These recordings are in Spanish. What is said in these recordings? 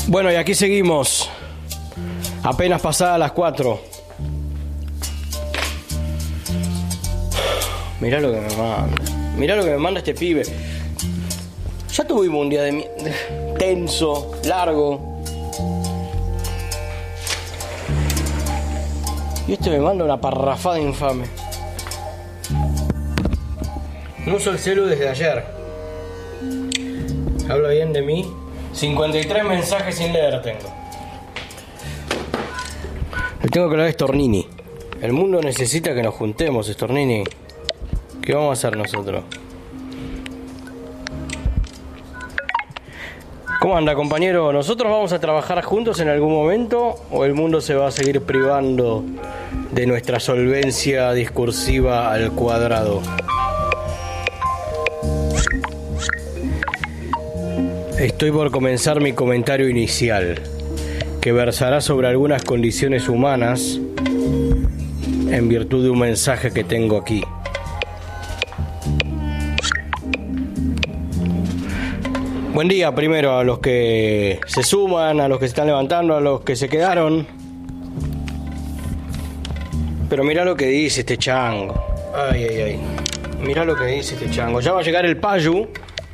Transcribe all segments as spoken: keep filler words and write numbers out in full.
Bueno, y aquí seguimos. Apenas pasadas las cuatro. Mirá lo que me manda. Mirá lo que me manda este pibe. Ya tuvimos un día de, de tenso, largo. Y este me manda una parrafada infame. No uso el celu desde ayer. Habla bien de mí. cincuenta y tres mensajes sin leer tengo. Le tengo que hablar a Stornini. El mundo necesita que nos juntemos, Stornini. ¿Qué vamos a hacer nosotros? ¿Cómo anda, compañero? ¿Nosotros vamos a trabajar juntos en algún momento o el mundo se va a seguir privando de nuestra solvencia discursiva al cuadrado? Estoy por comenzar mi comentario inicial, que versará sobre algunas condiciones humanas en virtud de un mensaje que tengo aquí. Buen día primero a los que se suman, a los que se están levantando, a los que se quedaron. Pero mirá lo que dice este chango. Ay, ay, ay. Mirá lo que dice este chango. Ya va a llegar el Payu.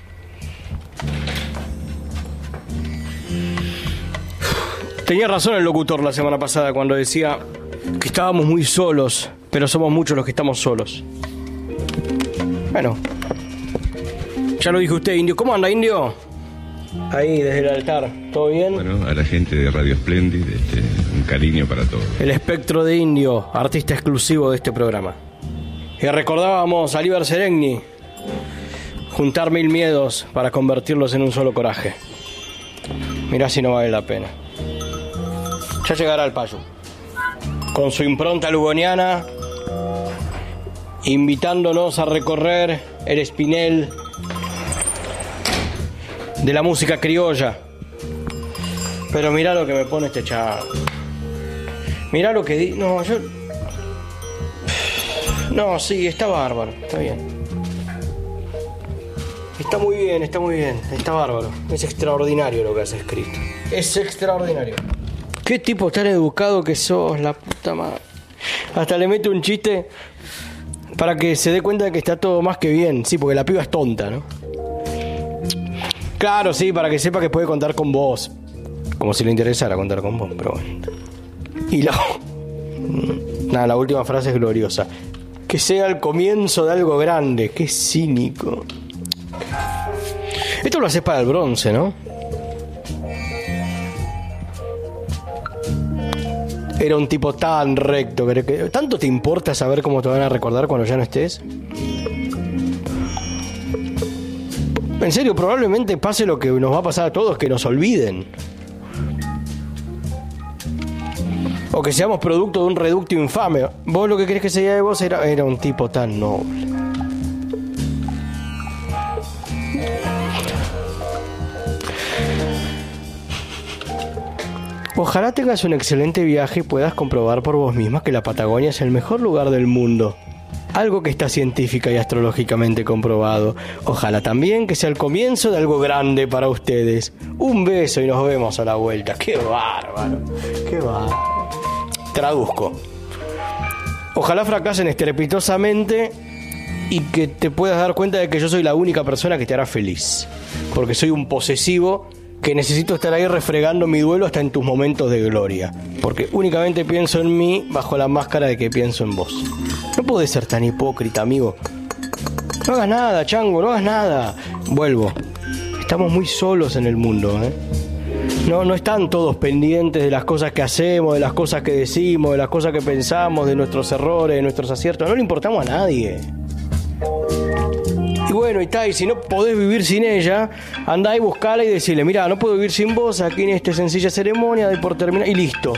Tenía razón el locutor la semana pasada cuando decía que estábamos muy solos, pero somos muchos los que estamos solos. Bueno, ya lo dijo usted, Indio. ¿Cómo anda, Indio? Ahí, desde el altar. ¿Todo bien? Bueno, a la gente de Radio Splendid, este, un cariño para todos. El espectro de Indio, artista exclusivo de este programa. Y recordábamos a Liber Seregni, juntar mil miedos para convertirlos en un solo coraje. Mirá si no vale la pena. Ya llegará el Payu, con su impronta lugoniana, invitándonos a recorrer el espinel de la música criolla. Pero mirá lo que me pone este chavo. Mirá lo que di... No, yo... No, sí, está bárbaro, está bien. Está muy bien, está muy bien, está bárbaro. Es extraordinario lo que has escrito. Es extraordinario. Qué tipo tan educado que sos, la puta madre. Hasta le mete un chiste para que se dé cuenta de que está todo más que bien. Sí, porque la piba es tonta, ¿no? Claro, sí, para que sepa que puede contar con vos. Como si le interesara contar con vos, pero bueno. Y la... Nada, la última frase es gloriosa. Que sea el comienzo de algo grande. Qué cínico. Esto lo haces para el bronce, ¿no? Era un tipo tan recto. Que... ¿Tanto te importa saber cómo te van a recordar cuando ya no estés? En serio, probablemente pase lo que nos va a pasar a todos, que nos olviden. O que seamos producto de un reducto infame. Vos lo que querés que se diga de vos era, era un tipo tan noble. Ojalá tengas un excelente viaje y puedas comprobar por vos misma que la Patagonia es el mejor lugar del mundo. Algo que está científica y astrológicamente comprobado. Ojalá también que sea el comienzo de algo grande para ustedes. Un beso y nos vemos a la vuelta. ¡Qué bárbaro! ¡Qué bárbaro! Traduzco. Ojalá fracasen estrepitosamente y que te puedas dar cuenta de que yo soy la única persona que te hará feliz. Porque soy un posesivo que necesito estar ahí refregando mi duelo hasta en tus momentos de gloria. Porque únicamente pienso en mí bajo la máscara de que pienso en vos. No podés ser tan hipócrita, amigo. No hagas nada, chango, no hagas nada. Vuelvo. Estamos muy solos en el mundo, ¿eh? No, no están todos pendientes de las cosas que hacemos, de las cosas que decimos, de las cosas que pensamos, de nuestros errores, de nuestros aciertos. No le importamos a nadie. Y bueno, y está, y si no podés vivir sin ella, andá y buscala y decirle, mira, no puedo vivir sin vos aquí en esta sencilla ceremonia de por terminar, y listo.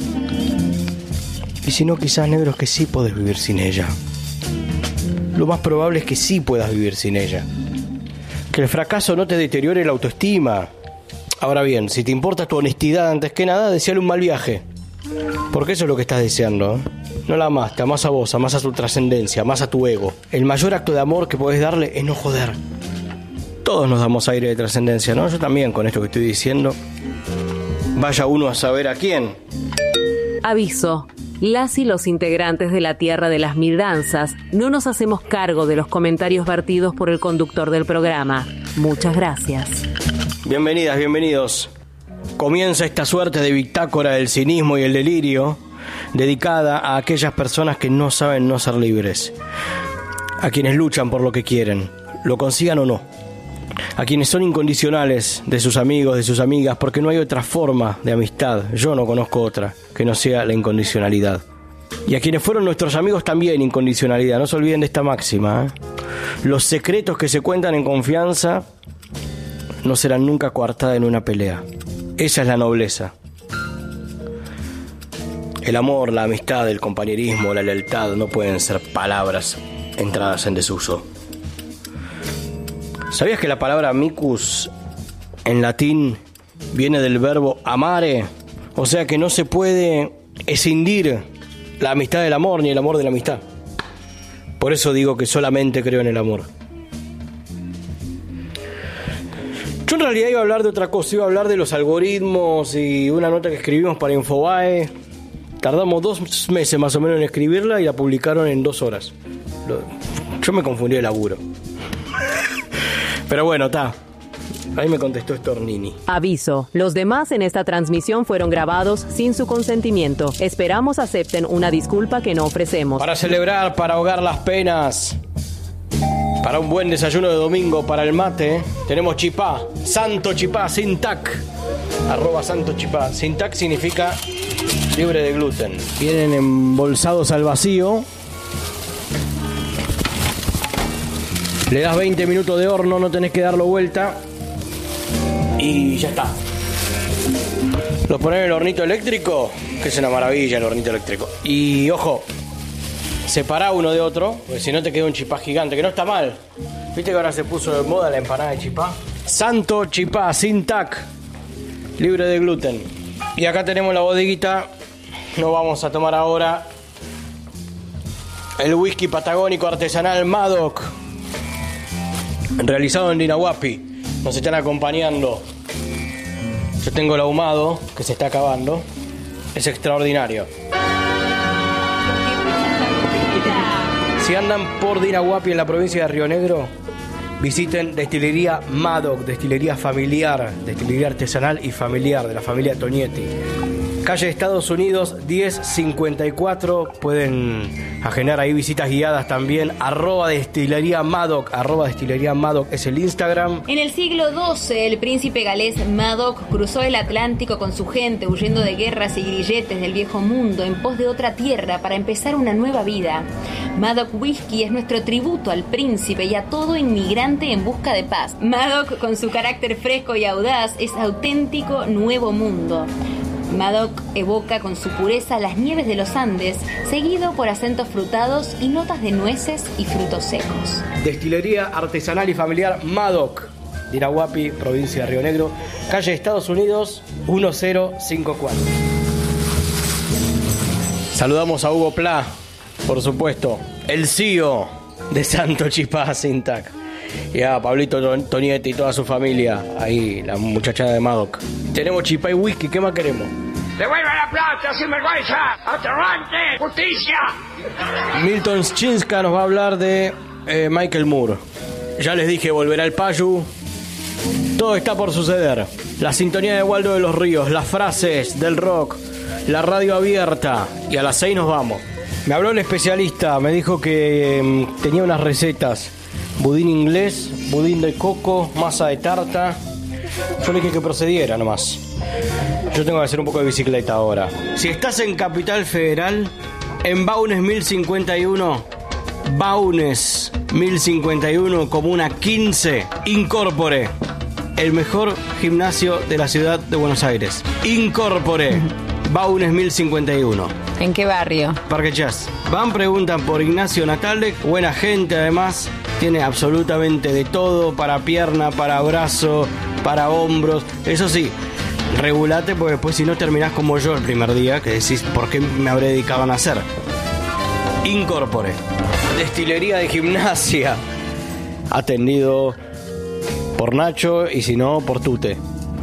Y si no, quizás, negro, es que sí podés vivir sin ella. Lo más probable es que sí puedas vivir sin ella. Que el fracaso no te deteriore la autoestima. Ahora bien, si te importa tu honestidad antes que nada, deseale un mal viaje. Porque eso es lo que estás deseando, ¿eh? No la amás, te amás a vos, amás a tu trascendencia, amás a tu ego. El mayor acto de amor que podés darle es no joder. Todos nos damos aire de trascendencia, ¿no? Yo también, con esto que estoy diciendo. Vaya uno a saber a quién. Aviso. Las y los integrantes de la Tierra de las Mil Danzas no nos hacemos cargo de los comentarios vertidos por el conductor del programa. Muchas gracias. Bienvenidas, bienvenidos. Comienza esta suerte de bitácora del cinismo y el delirio, dedicada a aquellas personas que no saben no ser libres, a quienes luchan por lo que quieren, lo consigan o no, a quienes son incondicionales de sus amigos, de sus amigas, porque no hay otra forma de amistad, yo no conozco otra, que no sea la incondicionalidad. Y a quienes fueron nuestros amigos también incondicionalidad, no se olviden de esta máxima, ¿eh? Los secretos que se cuentan en confianza no serán nunca coartados en una pelea. Esa es la nobleza. El amor, la amistad, el compañerismo, la lealtad no pueden ser palabras entradas en desuso. ¿Sabías que la palabra amicus en latín viene del verbo amare? O sea que no se puede escindir la amistad del amor ni el amor de la amistad. Por eso digo que solamente creo en el amor. Yo en realidad iba a hablar de otra cosa, iba a hablar de los algoritmos y una nota que escribimos para Infobae. Tardamos dos meses más o menos en escribirla y la publicaron en dos horas. Yo me confundí de laburo. Pero bueno, está. Ahí me contestó Stornini. Aviso. Los demás en esta transmisión fueron grabados sin su consentimiento. Esperamos acepten una disculpa que no ofrecemos. Para celebrar, para ahogar las penas, para un buen desayuno de domingo, para el mate, tenemos chipá. Santo chipá, sin tac. Arroba santo chipá. Sin tac significa libre de gluten. Vienen embolsados al vacío. Le das veinte minutos de horno, no tenés que darlo vuelta. Y ya está. Los pones en el hornito eléctrico, que es una maravilla el hornito eléctrico. Y ojo, separá uno de otro, porque si no te queda un chipá gigante, que no está mal. ¿Viste que ahora se puso de moda la empanada de chipá? Santo chipá, sin tac, libre de gluten. Y acá tenemos la bodeguita. Nos vamos a tomar ahora el whisky patagónico artesanal Madoc, realizado en Dinahuapi. Nos están acompañando. Yo tengo el ahumado que se está acabando. Es extraordinario. Si andan por Dinahuapi en la provincia de Río Negro, visiten Destilería Madoc, destilería familiar, destilería artesanal y familiar de la familia Tonietti. Calle Estados Unidos diez cincuenta y cuatro. Pueden agendar ahí visitas guiadas también. Arroba Destilería Madoc. Arroba Destilería Madoc es el Instagram. En el siglo doce, el príncipe galés Madoc cruzó el Atlántico con su gente, huyendo de guerras y grilletes del viejo mundo en pos de otra tierra para empezar una nueva vida. Madoc Whisky es nuestro tributo al príncipe y a todo inmigrante en busca de paz. Madoc, con su carácter fresco y audaz, es auténtico nuevo mundo. Madoc evoca con su pureza las nieves de los Andes, seguido por acentos frutados y notas de nueces y frutos secos. Destilería artesanal y familiar Madoc, Dinahuapi, provincia de Río Negro, calle Estados Unidos diez cincuenta y cuatro. Saludamos a Hugo Pla, por supuesto, el C E O de Santo Chipá Sin Tac. Y a Pablito Tonietti y toda su familia, ahí, la muchachada de Madoc. Tenemos chipá y whisky, ¿qué más queremos? ¡Devuelva la plata, sinvergüenza! ¡Aterrante! ¡Justicia! Milton Schinsky nos va a hablar de eh, Michael Moore. Ya les dije, volverá el Payu. Todo está por suceder. La sintonía de Waldo de los Ríos, las frases del rock, la radio abierta. Y a las seis nos vamos. Me habló el especialista, me dijo que eh, tenía unas recetas. Budín inglés, budín de coco, masa de tarta. Yo le dije que procediera nomás. Yo tengo que hacer un poco de bicicleta ahora. Si estás en Capital Federal, en Baunes mil cincuenta y uno, Baunes mil cincuenta y uno, Comuna quince, Incorpore, el mejor gimnasio de la ciudad de Buenos Aires. Incorpore, Baunes mil cincuenta y uno. ¿En qué barrio? Parque Chas. Van, preguntan por Ignacio Nataldec, buena gente además, tiene absolutamente de todo, para pierna, para brazo, para hombros. Eso sí, regulate porque después si no terminás como yo el primer día, que decís, ¿por qué me habré dedicado a nacer? Incorpore, destilería de gimnasia, atendido por Nacho y si no, por Tute.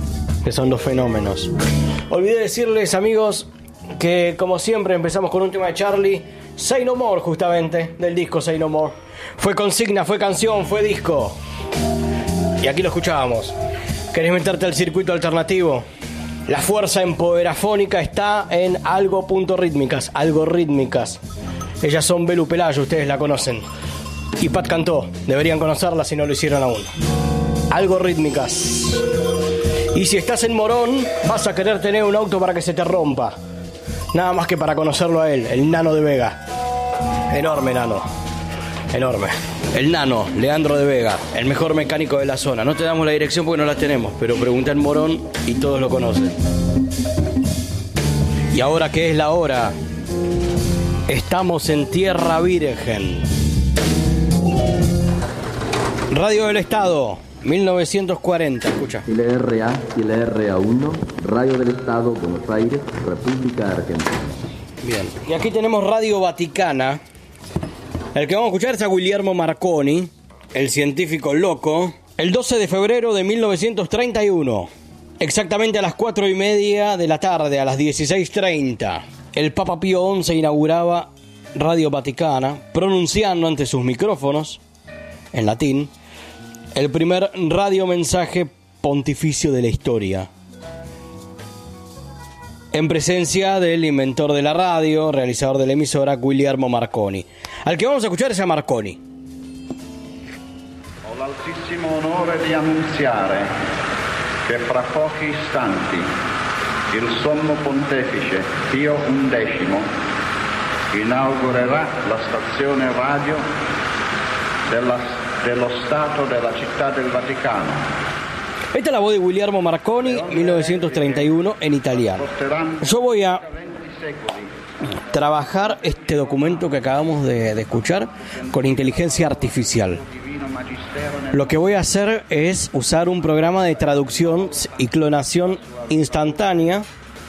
que son los fenómenos. Olvidé decirles, amigos, que como siempre empezamos con un tema de Charlie, Say No More, justamente, del disco Say No More. Fue consigna, fue canción, fue disco. Y aquí lo escuchábamos. ¿Querés meterte al circuito alternativo? La fuerza empoderafónica está en Algo Punto Rítmicas, Algo Rítmicas. Ellas son Belu Pelayo, ustedes la conocen. Y Pat Cantó, deberían conocerla si no lo hicieron aún. Algo Rítmicas. Y si estás en Morón, vas a querer tener un auto para que se te rompa. Nada más que para conocerlo a él, el Nano de Vega. Enorme Nano, enorme. El Nano, Leandro de Vega, el mejor mecánico de la zona. No te damos la dirección porque no la tenemos, pero pregunta en Morón y todos lo conocen. Y ahora que es la hora, estamos en Tierra Virgen. Radio del Estado, mil novecientos cuarenta, escucha. L R A y L R A uno, Radio del Estado, Buenos Aires, República Argentina. Bien, y aquí tenemos Radio Vaticana. El que vamos a escuchar es a Guillermo Marconi, el científico loco, el doce de febrero de mil novecientos treinta y uno, exactamente a las cuatro y media de la tarde, a las dieciséis treinta. El Papa Pío once inauguraba Radio Vaticana, pronunciando ante sus micrófonos, en latín, el primer radiomensaje pontificio de la historia. En presencia del inventor de la radio, realizador de la emisora, Guillermo Marconi. Al que vamos a escuchar es a Marconi. Ho l'altissimo onore di annunziare che fra pochi istanti il Sommo Pontefice Pio undicesimo inaugurerà la stazione radio della, dello Stato della Città del Vaticano. Esta es la voz de Guillermo Marconi, mil novecientos treinta y uno, en italiano. Yo voy a trabajar este documento que acabamos de, de escuchar con inteligencia artificial. Lo que voy a hacer es usar un programa de traducción y clonación instantánea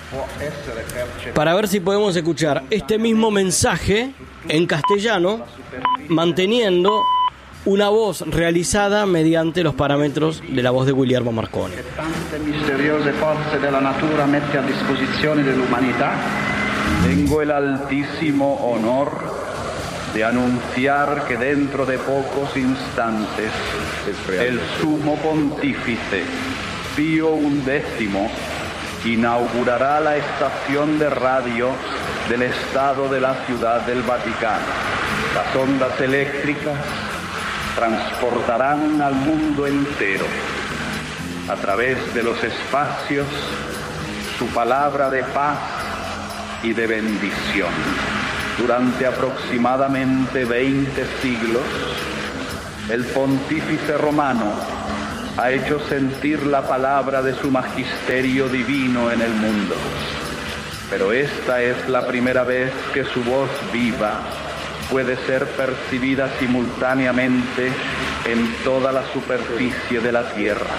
para ver si podemos escuchar este mismo mensaje en castellano, manteniendo una voz realizada mediante los parámetros de la voz de Guillermo Marconi. Tante misteriose forze della natura mette a disposizione dell'umanità. Tengo el altísimo honor de anunciar que dentro de pocos instantes el sumo pontífice Pío undécimo inaugurará la estación de radio del Estado de la Ciudad del Vaticano. Las ondas eléctricas transportarán al mundo entero a través de los espacios su palabra de paz y de bendición. Durante aproximadamente veinte siglos, el pontífice romano ha hecho sentir la palabra de su magisterio divino en el mundo. Pero esta es la primera vez que su voz viva puede ser percibida simultáneamente en toda la superficie de la tierra.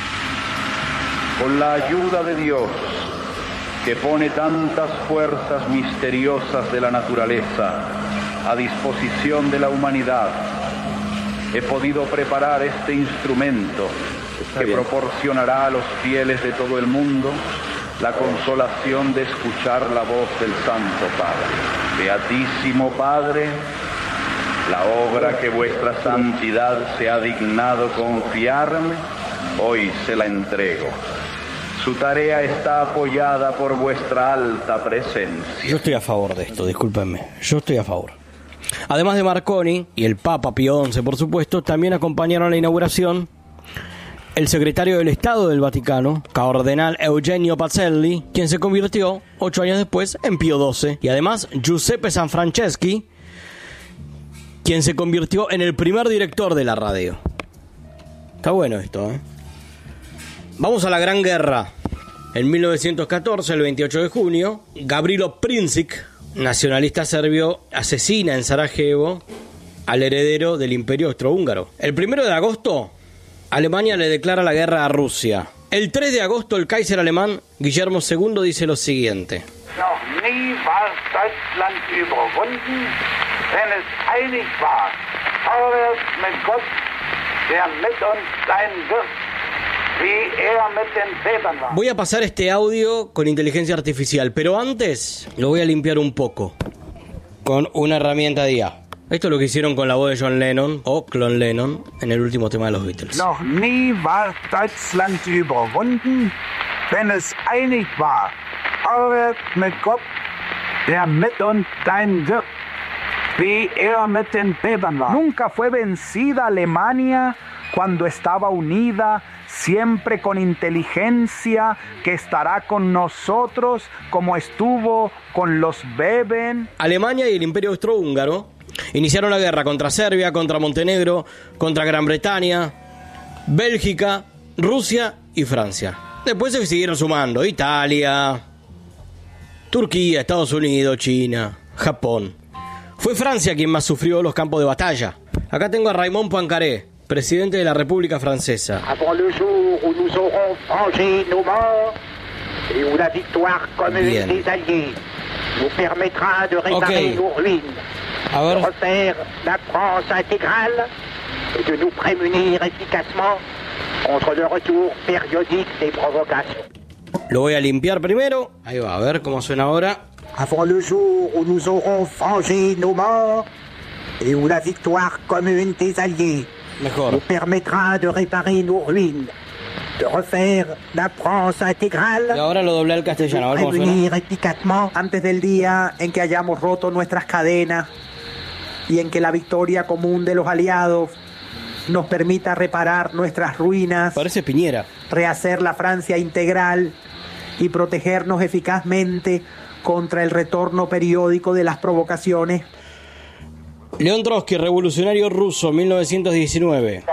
Con la ayuda de Dios, que pone tantas fuerzas misteriosas de la naturaleza a disposición de la humanidad, he podido preparar este instrumento que proporcionará a los fieles de todo el mundo la consolación de escuchar la voz del Santo Padre. Beatísimo Padre, la obra que vuestra santidad se ha dignado confiarme, hoy se la entrego. Su tarea está apoyada por vuestra alta presencia. Yo estoy a favor de esto, discúlpenme. Yo estoy a favor. Además de Marconi y el Papa Pío once, por supuesto, también acompañaron a la inauguración el secretario del Estado del Vaticano, cardenal Eugenio Pacelli, quien se convirtió ocho años después en Pío doce, y además Giuseppe Sanfranceschi, quien se convirtió en el primer director de la radio. Está bueno esto, ¿eh? Vamos a la Gran Guerra. En mil novecientos catorce, el veintiocho de junio, Gavrilo Princip, nacionalista serbio, asesina en Sarajevo al heredero del Imperio Austrohúngaro. El primero de agosto, Alemania le declara la guerra a Rusia. El tres de agosto, el Kaiser alemán Guillermo segundo dice lo siguiente: Noch nie war Deutschland überwunden, wenn es einig war. Vorwärts mit Gott, der mit uns sein wird. wie er mit den Webern war. Voy a pasar este audio con inteligencia artificial, pero antes lo voy a limpiar un poco con una herramienta de I A. Esto es lo que hicieron con la voz de John Lennon o Clon Lennon en el último tema de los Beatles. Noch nie war Deutschland überwunden, wenn es einig war. Aber mit Gott, der mit uns sein wird, wie er mit den Webern war. Nunca fue vencida Alemania cuando estaba unida, siempre con inteligencia, que estará con nosotros como estuvo con los Beben. Alemania y el Imperio Austrohúngaro iniciaron la guerra contra Serbia, contra Montenegro, contra Gran Bretaña, Bélgica, Rusia y Francia. Después se siguieron sumando Italia, Turquía, Estados Unidos, China, Japón. Fue Francia quien más sufrió los campos de batalla. Acá tengo a Raymond Poincaré, presidente de la República Francesa. Avant le jour où nous aurons vengé nos morts et où la victoire commune des alliés nous permettra de réparer okay. nos ruines, A ver. de refaire la France intégrale et de nous prémunir efficacement contre le retour périodique des provocations. Lo voy a limpiar primero. Ahí va, a ver cómo suena ahora. Avant le jour où nous aurons vengé nos morts et où la victoire commune des alliés Mejor. nous permettra de réparer nos ruines, de refaire la France intégrale. Y ahora lo doblé al castellano, a ver cómo suena. Eficazmente antes del día en que hayamos roto nuestras cadenas y en que la victoria común de los aliados nos permita reparar nuestras ruinas, Parece Piñera. rehacer la Francia integral y protegernos eficazmente contra el retorno periódico de las provocaciones. León Trotsky, revolucionario ruso, mil novecientos diecinueve.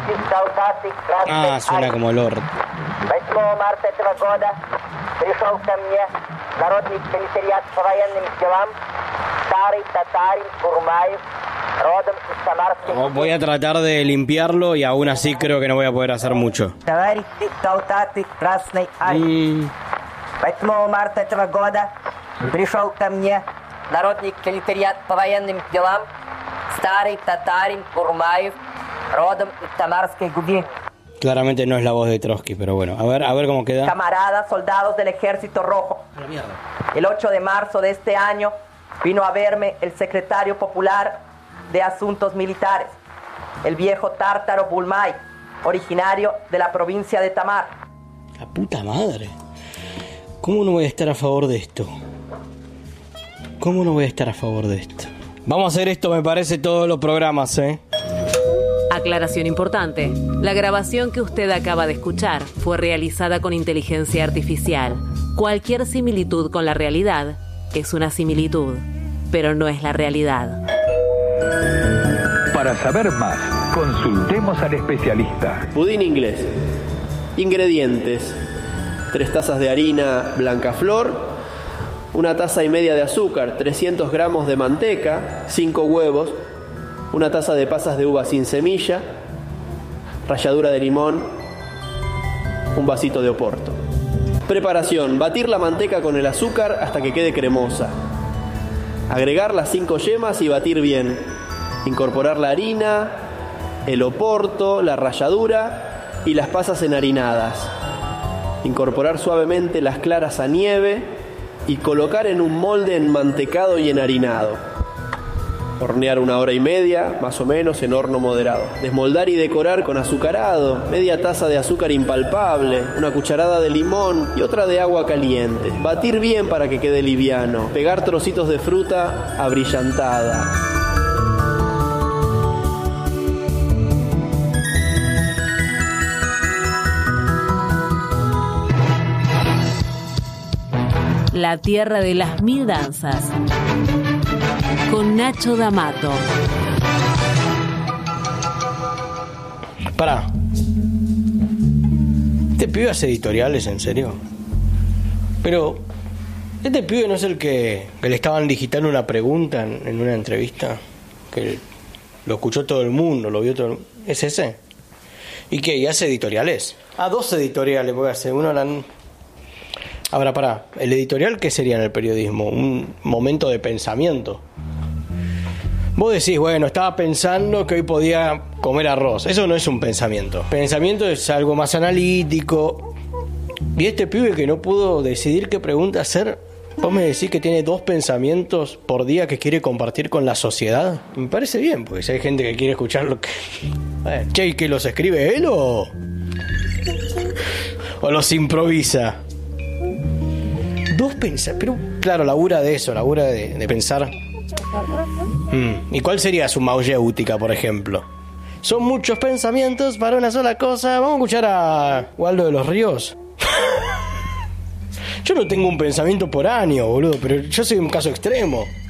Ah, suena como el orto. восьмого марта этого года пришел ко мне народный комиссариат по военным делам, старый татарин Бурмаев, родом из Самарской. Oh, voy a tratar de limpiarlo y aún así creo que no voy a poder hacer mucho. Товарищи солдаты Красной Армии, восьмого марта этого года пришел ко мне народный комиссариат по военным делам, старый татарин Бурмаев, родом из Самарской губернии. Claramente no es la voz de Trotsky, pero bueno, a ver, a ver cómo queda. Camaradas, soldados del Ejército Rojo. El ocho de marzo de este año vino a verme el secretario popular de Asuntos Militares, el viejo tártaro Bulmay, originario de la provincia de Tamar. La puta madre. ¿Cómo no voy a estar a favor de esto? ¿Cómo no voy a estar a favor de esto? Vamos a hacer esto, me parece, todos los programas, ¿eh? Aclaración importante. La grabación que usted acaba de escuchar fue realizada con inteligencia artificial. Cualquier similitud con la realidad es una similitud, pero no es la realidad. Para saber más, consultemos al especialista. Budín inglés. Ingredientes: tres tazas de harina blanca flor, una taza y media de azúcar, trescientos gramos de manteca, cinco huevos, una taza de pasas de uva sin semilla, ralladura de limón, un vasito de oporto. Preparación: batir la manteca con el azúcar hasta que quede cremosa. Agregar las cinco yemas y batir bien. Incorporar la harina, el oporto, la ralladura y las pasas enharinadas. Incorporar suavemente las claras a nieve y colocar en un molde enmantecado y enharinado. Hornear una hora y media, más o menos, en horno moderado. Desmoldar y decorar con azucarado, media taza de azúcar impalpable, una cucharada de limón y otra de agua caliente. Batir bien para que quede liviano. Pegar trocitos de fruta abrillantada. La tierra de las mil danzas. Con Nacho D'Amato. Pará. ¿Este pibe hace editoriales, en serio? Pero, ¿este pibe no es el que, que le estaban digitando una pregunta en, en una entrevista? Que lo escuchó todo el mundo, lo vio todo el mundo. ¿Es ese? ¿Y qué? ¿Y hace editoriales? Ah, dos editoriales voy a hacer. Uno eran... Ahora, pará. ¿El editorial qué sería en el periodismo? Un momento de pensamiento. Vos decís, bueno, estaba pensando que hoy podía comer arroz. Eso no es un pensamiento. Pensamiento es algo más analítico. Y este pibe que no pudo decidir qué pregunta hacer, vos me decís que tiene dos pensamientos por día que quiere compartir con la sociedad. Me parece bien, porque si hay gente que quiere escuchar lo que... Bueno, che, ¿y que los escribe él o...? ¿O los improvisa? Dos pensamientos... Pero claro, labura de eso, labura de, de pensar... Hmm. ¿Y cuál sería su mauyéutica, por ejemplo? Son muchos pensamientos para una sola cosa. Vamos a escuchar a Waldo de los Ríos. Yo no tengo un pensamiento por año, boludo, pero yo soy un caso extremo.